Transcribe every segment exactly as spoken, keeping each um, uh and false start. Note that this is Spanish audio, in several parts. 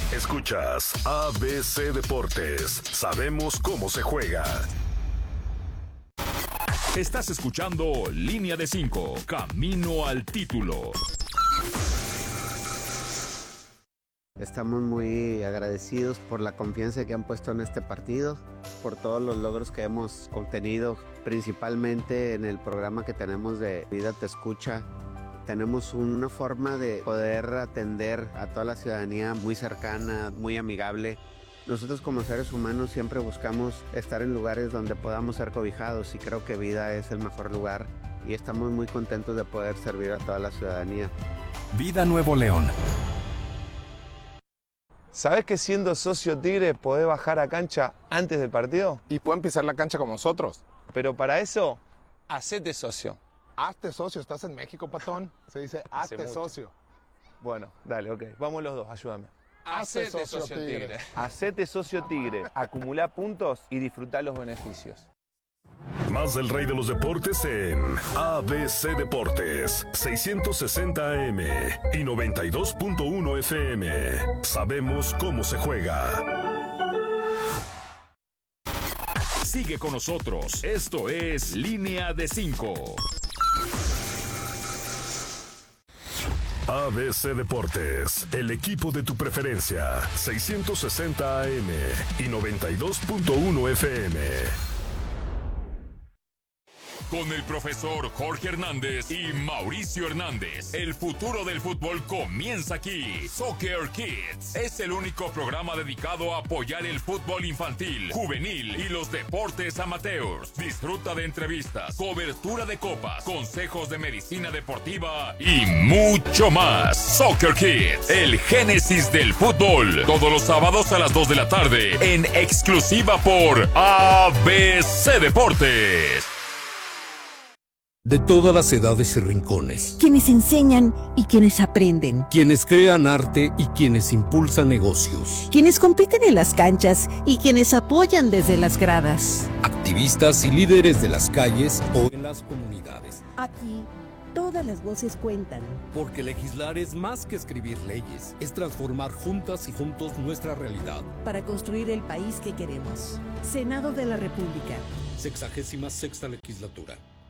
Escuchas A B C Deportes. Sabemos cómo se juega. Estás escuchando Línea de cinco, Camino al título. Estamos muy agradecidos por la confianza que han puesto en este partido, por todos los logros que hemos obtenido, principalmente en el programa que tenemos de Vida Te Escucha. Tenemos una forma de poder atender a toda la ciudadanía muy cercana, muy amigable. Nosotros como seres humanos siempre buscamos estar en lugares donde podamos ser cobijados y creo que Vida es el mejor lugar y estamos muy contentos de poder servir a toda la ciudadanía. Vida Nuevo León. ¿Sabés que siendo socio Tigre podés bajar a cancha antes del partido? Y pueden pisar la cancha con nosotros. Pero para eso, hacete socio. Hazte socio, estás en México, patón. Se dice hazte socio. Bueno, dale, ok. Vamos los dos, ayúdame. Hacete socio, socio tigre. tigre. Hacete socio Tigre. Acumulá puntos y disfrutá los beneficios. Más del rey de los deportes en A B C Deportes, seiscientos sesenta A M y noventa y dos punto uno F M. Sabemos cómo se juega. Sigue con nosotros. Esto es Línea de cinco. A B C Deportes, el equipo de tu preferencia, seiscientos sesenta A M y noventa y dos punto uno F M. Con el profesor Jorge Hernández y Mauricio Hernández, el futuro del fútbol comienza aquí. Soccer Kids es el único programa dedicado a apoyar el fútbol infantil, juvenil y los deportes amateurs. Disfruta de entrevistas, cobertura de copas, consejos de medicina deportiva y mucho más. Soccer Kids, el génesis del fútbol. Todos los sábados a las dos de la tarde, en exclusiva por A B C Deportes. De todas las edades y rincones. Quienes enseñan y quienes aprenden. Quienes crean arte y quienes impulsan negocios. Quienes compiten en las canchas y quienes apoyan desde las gradas. Activistas y líderes de las calles o en las comunidades. Aquí, todas las voces cuentan. Porque legislar es más que escribir leyes. Es transformar juntas y juntos nuestra realidad. Para construir el país que queremos. Senado de la República. Sexagésima sexta legislatura.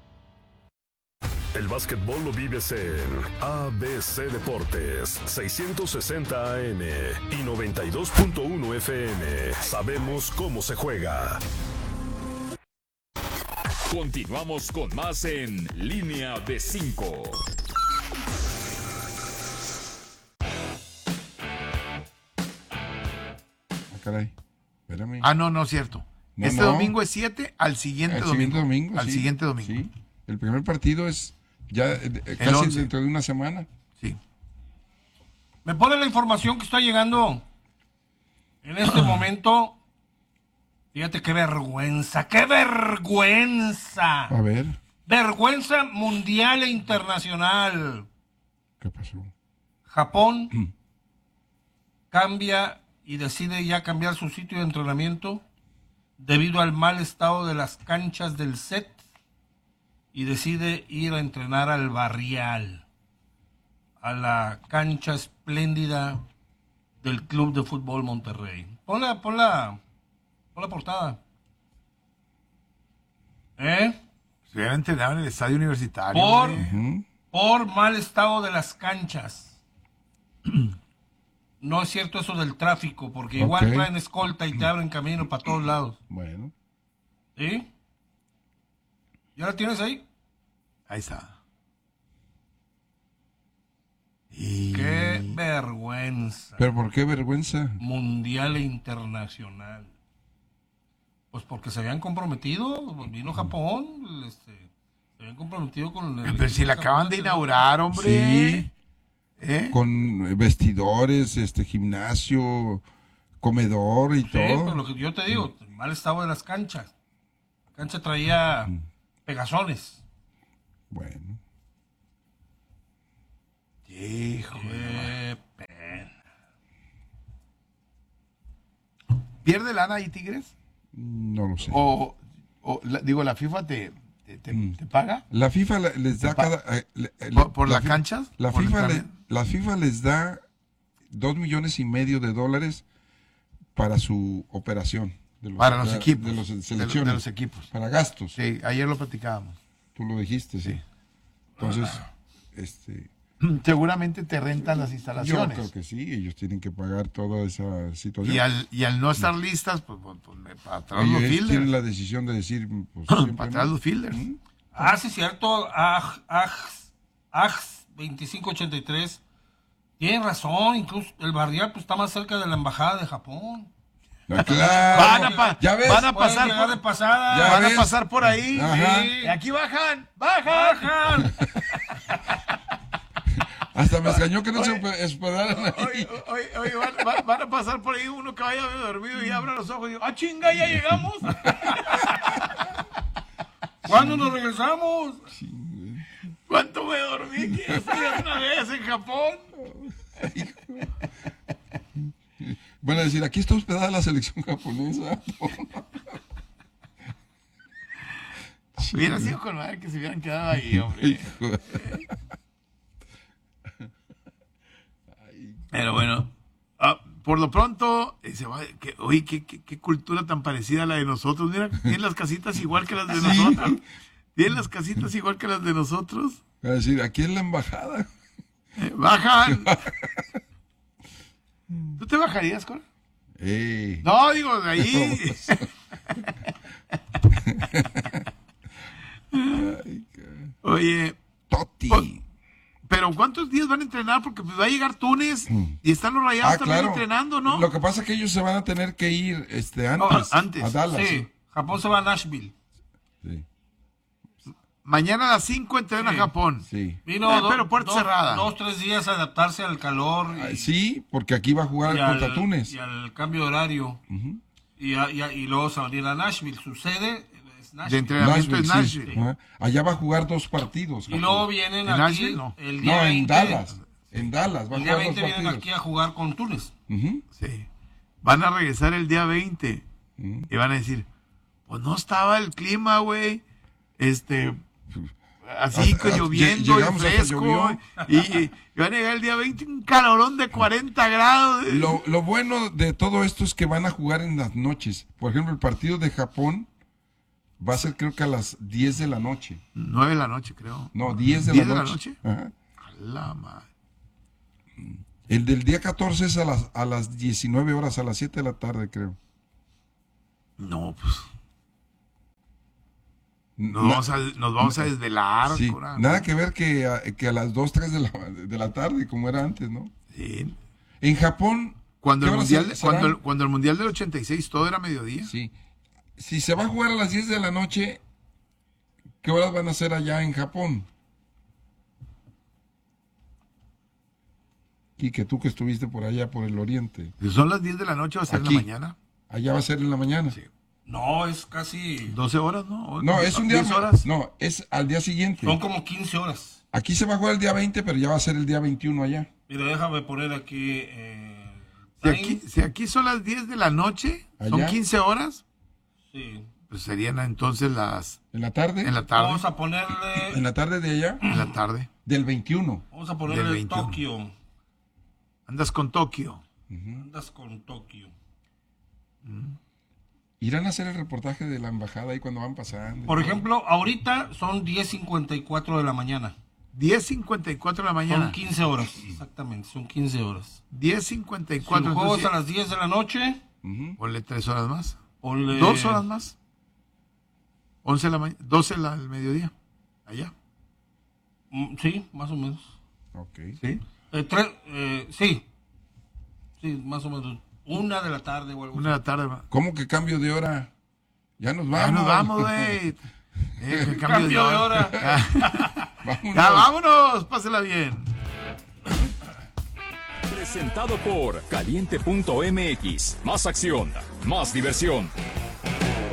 El básquetbol lo vives en A B C Deportes, seiscientos sesenta A M y noventa y dos punto uno F M. Sabemos cómo se juega. Continuamos con más en Línea de cinco. Ah, caray. Espérame. Ah, no, no es cierto. No, este no. domingo es siete, al siguiente Al domingo. siguiente domingo. Al sí. siguiente domingo. Sí. El primer partido es ya eh, casi once. dentro de una semana. Sí. Me pone la información que está llegando en este momento. Fíjate qué vergüenza, qué vergüenza. A ver. Vergüenza mundial e internacional. ¿Qué pasó? Japón cambia y decide ya cambiar su sitio de entrenamiento debido al mal estado de las canchas del set y decide ir a entrenar al Barrial, a la cancha espléndida del Club de Fútbol Monterrey. Pon la, pon la, pon la portada. ¿Eh? Se habían entrenado en el estadio universitario. Por, Uh-huh. por mal estado de las canchas. No es cierto eso del tráfico, porque igual Ok. traen escolta y te abren camino para todos lados. Bueno. ¿Sí? ¿Ya la tienes ahí? Ahí está. Y... ¡Qué vergüenza! ¿Pero por qué vergüenza? Mundial e internacional. Pues porque se habían comprometido, vino Japón, este, se habían comprometido con el... Pero si la acaban de inaugurar, hombre. Sí. ¿Eh? Con vestidores, este gimnasio, comedor y Sí, todo. pero lo que yo te digo, el mal estado de las canchas. La cancha traía pegazones. Bueno. Hijo, Qué pena. ¿Pierde lana ahí Tigres? No lo sé. O, o la- digo, la FIFA te, te, te- Mm. te paga La FIFA la- les da Pa- cada... eh, le- le- por, por la las fi- canchas. La ¿Por el FIFA, le- cambio? la FIFA les da dos millones y medio de dólares para su operación. De los, Para los de, equipos. De los De, selecciones. lo- de los equipos. Para gastos. Sí, ayer lo platicábamos. Tú lo dijiste, sí. Sí. Entonces, este... Seguramente te rentan las Yo instalaciones. creo que sí, ellos tienen que pagar toda esa situación. Y al, y al no estar listas, pues, pues, pues, me- para atrás los Ellos tienen fielders. la decisión de decir... Pues, siempre Para atrás no. los fielders. ¿Mm? Ah, sí, cierto. Aj, Aj, Aj veinticinco ochenta y tres. Tiene razón. Incluso el barrial pues, está más cerca de la embajada de Japón. Ah, claro. Van a, pa- ¿Ya ves? van a Pueden pasar llegar por, de pasada. Ya van ves. a pasar por ahí. Ajá. Sí. Y aquí bajan, bajan. Bajan. Hasta me extrañó que no se hospe- hospedaran ahí. Oye, oye, oye, van, van- van a pasar por ahí uno que vaya dormido y abra los ojos y digo, ah, chinga, ya llegamos. ¿Cuándo nos regresamos? ¿Cuánto me dormí? Que estoy otra vez en Japón. Van a decir, aquí está hospedada la selección japonesa. Hubiera sido con madre que se hubieran quedado ahí, hombre. Hijo de- Pero bueno, ah, por lo pronto, eh, se va, que, oye, ¿qué, qué, qué cultura tan parecida a la de nosotros. Mira, tienen las casitas igual que las de Sí. nosotros. Tienen las casitas igual que las de nosotros. Van a decir, aquí es la embajada. Eh, bajan. ¿Tú te bajarías, Cora? Ey. No, digo, de ahí. Oye, Toti. Oh, pero ¿cuántos días van a entrenar? Porque pues, va a llegar Túnez y están los Rayados Ah, también claro. entrenando, ¿no? Lo que pasa es que ellos se van a tener que ir este, Oh, antes, antes. a Dallas. Sí. Japón se va a Nashville. Sí, Mañana a las cinco entrenan Sí. a Japón. sí. Vino Eh, do- pero puerta dos, cerrada. Dos, tres días a adaptarse al calor. Y, Ah, sí, porque aquí va a jugar y contra al, Túnez. y al cambio de horario. Ujú. y, a- y, a- y luego salir a Nashville. Su sede es De Nashville. entrenamiento en Nashville, sí. Nashville. Ajá. Allá va a jugar dos partidos. Y luego vienen ¿En aquí Nashville? No. el día No, en veinte. Dallas. En Dallas. Va a El día jugar veinte dos vienen partidos. aquí a jugar con Túnez. Ujú. Sí. Van a regresar el día veinte. Ujú. Y van a decir, pues no estaba el clima, güey. Este, así Hasta- que hasta- lloviendo y llegamos hasta fresco. llovió. Y, y van a llegar el día veinte, un calorón de cuarenta grados. Lo, lo bueno de todo esto es que van a jugar en las noches. Por ejemplo, el partido de Japón va a ser creo que a las diez de la noche. nueve de la noche, creo. No, diez de, ¿diez la, de la noche. noche? Ajá. A la madre. El del día catorce es a las, a las diecinueve horas, a las siete de la tarde, creo. No, pues. Nos, Na- vamos, a, nos vamos a desvelar. sí, Cora. nada que ver que a, que a las dos, tres de la, de la tarde, como era antes, ¿no? Sí. En Japón... Cuando ¿qué el, horas mundial, serán? cuando, el, cuando el Mundial del ochenta y seis todo era mediodía. Sí. Si se va a jugar a las diez de la noche, ¿qué horas van a ser allá en Japón? Y que tú que estuviste por allá, por el oriente. Si son las diez de la noche, va a ser Aquí. en la mañana. Allá va a ser en la mañana. Sí. No, es casi... doce horas, ¿no? No, es un día... diez horas. No, es al día siguiente. Son como quince horas. Aquí se va a jugar el día veinte, pero ya va a ser el día veintiuno allá. Mira, déjame poner aquí... Eh, Si time. aquí, si aquí son las diez de la noche, son Allá. quince horas, Sí. pues serían entonces las... ¿En la tarde? En la tarde. Vamos a ponerle... En la tarde de allá, En la tarde. del veintiuno. Vamos a Del ponerle veintiuno. Tokio. Andas con Tokio. Andas con Tokio. Irán a hacer el reportaje de la embajada ahí cuando van pasando. Por ejemplo, ahorita son diez cincuenta y cuatro de la mañana. diez cincuenta y cuatro de la mañana. Son quince horas, exactamente, son quince horas. diez cincuenta y Si cuatro. el juego es entonces, a las diez de la noche, Ujú. ponle tres horas más. ponle... Dos horas más. once de la mañana. doce la- al mediodía. Allá. Mm, Sí, más o menos. Ok. ¿Sí? Eh, tres, eh, sí, sí, más o menos. Una de la tarde o algo Una de la tarde. va. ¿Cómo que cambio de hora? Ya nos vamos. Ya nos vamos, güey. Eh, que así. Cambio de hora. Vámonos. Ya, vámonos. Pásela bien. Presentado por caliente punto m x. Más acción, más diversión.